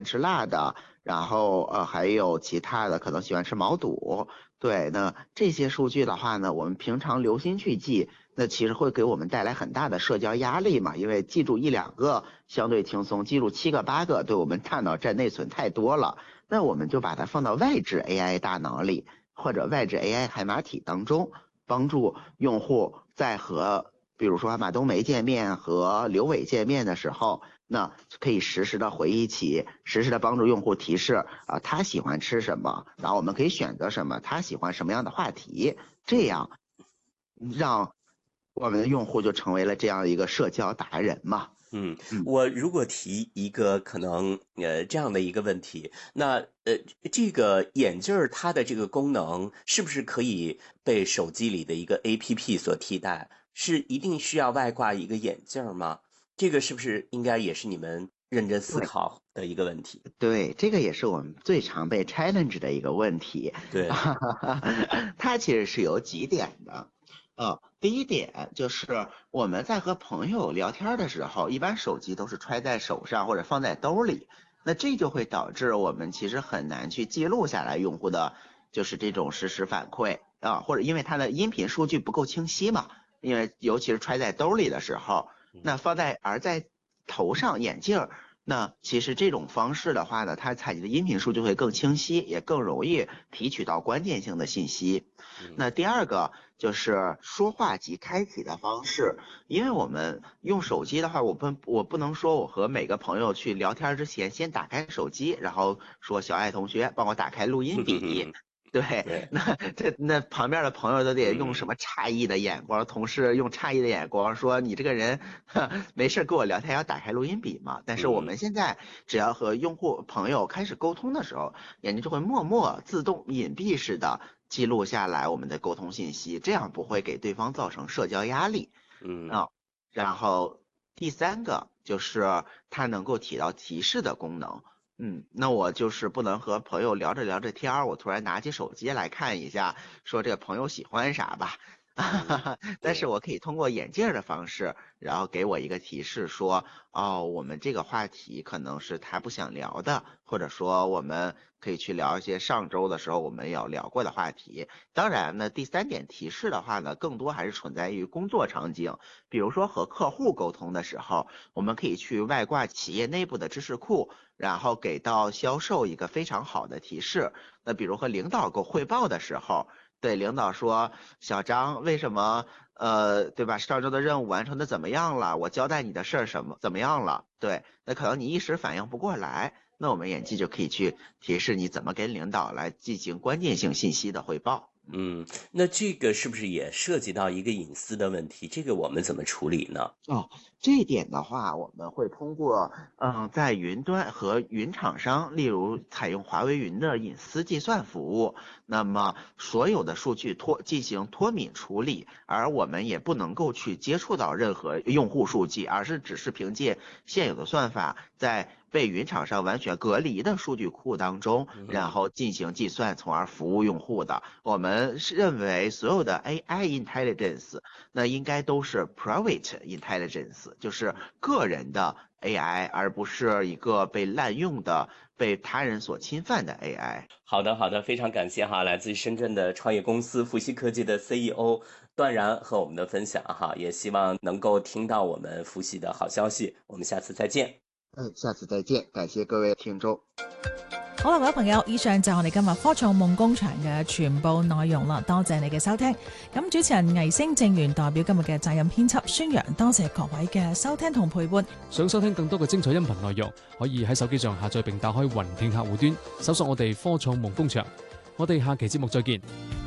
吃辣的，然后还有其他的可能喜欢吃毛肚。对，那这些数据的话呢，我们平常留心去记，那其实会给我们带来很大的社交压力嘛，因为记住一两个相对轻松，记住七个八个对我们大脑占内存太多了。那我们就把它放到外置 AI 大脑里或者外置 AI 海马体当中，帮助用户在和比如说马冬梅见面和刘伟见面的时候，那可以实时的回忆起，实时的帮助用户提示他喜欢吃什么，然后我们可以选择什么，他喜欢什么样的话题，这样让我们的用户就成为了这样一个社交达人嘛。 嗯， 嗯。 我如果提一个可能这样的一个问题，那这个眼镜儿它的这个功能是不是可以被手机里的一个 APP 所替代？是一定需要外挂一个眼镜儿吗？这个是不是应该也是你们认真思对。 考的一个问题？ 对，这个也是我们最常被 challenge 的一个问题。 对， 它其实是有几点的。第一点就是我们在和朋友聊天的时候，一般手机都是揣在手上或者放在兜里，那这就会导致我们其实很难去记录下来用户的就是这种实时反馈或者因为它的音频数据不够清晰嘛，因为尤其是揣在兜里的时候，那在头上眼镜。那其实这种方式的话呢，它采集的音频数据会更清晰，也更容易提取到关键性的信息。 嗯那第二个就是说话及开启的方式，因为我们用手机的话，我不能说我和每个朋友去聊天之前先打开手机，然后说小爱同学帮我打开录音笔。对， 对， 那旁边的朋友都得用什嗯么诧异的眼光，同事用诧异的眼光说你这个人没事跟我聊天要打开录音笔嘛？但是我嗯。 们现在只要和用户朋友开始沟通的时候，眼睛就会默默自动隐蔽式的记录下来我们的沟通信息，这样不会给对方造成社交压力嗯啊。然后第三个就是它能够起到提示的功能。那我就是不能和朋友聊着聊着天儿，我突然拿起手机来看一下，说这个朋友喜欢啥吧。 嗯， 但是对， 我可以通过眼镜的方式，然后给我一个提示说，哦，我们这个话题可能是他不想聊的，或者说我们可以去聊一些上周的时候我们有聊过的话题。当然呢，第三点提示的话呢，更多还是存在于工作场景，比如说和客户沟通的时候，我们可以去外挂企业内部的知识库，然后给到销售一个非常好的提示。那比如和领导给我汇报的时候，对领导说，小张为什么对吧？上周的任务完成的怎么样了？我交代你的事儿什么怎么样了？对，那可能你一时反应不过来，那我们演技就可以去提示你怎么跟领导来进行关键性信息的汇报。 嗯，那这个是不是也涉及到一个隐私的问题？这个我们怎么处理呢？ 哦，这一点的话，我们会通过在云端和云厂商，例如采用华为云的隐私计算服务，那么所有的数据进行脱敏处理，而我们也不能够去接触到任何用户数据，而是只是凭借现有的算法，在被云厂商完全隔离的数据库当中，然嗯后进行计算，从而服务用户的。我们是认为所有的 AI intelligence。那应该都是 private intelligence，就是个人的 AI，而不是一个被滥用的、被他人所侵犯的 AI。 好的，好的，非常感谢哈，来自于深圳的创业公司伏羲科技的 CEO 段然和我们的分享哈，也希望能够听到我们伏羲的好消息，我们下次再见。 下次再见，感谢各位听众。 好啦，各位朋友，以上就係我哋今日科創夢工場嘅全部內容啦，多謝你嘅收聽。咁主持人倪星正元代表今日嘅責任編輯孫陽，多謝各位嘅收聽同陪伴。 想收聽更多嘅精彩音頻內容，可以喺手機上下載並打開雲聽客戶端，搜索我哋科創夢工場。我哋下期節目再見。